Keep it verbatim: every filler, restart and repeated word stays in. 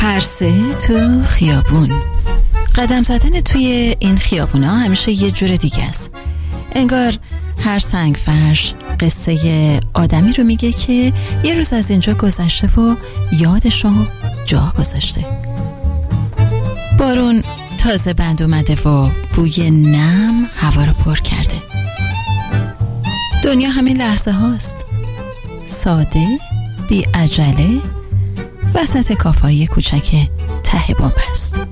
پرسه تو خیابون. قدم زدن توی این خیابونا همیشه یه جور دیگه است. انگار هر سنگ فرش قصه آدمی رو میگه که یه روز از اینجا گذشته و یادش رو جا گذاشته. بارون تازه بند اومده و بوی نم هوا رو پر کرده. دنیا همین لحظه هاست، ساده، بی عجله، وسط کافه‌های کوچک ته بنبست.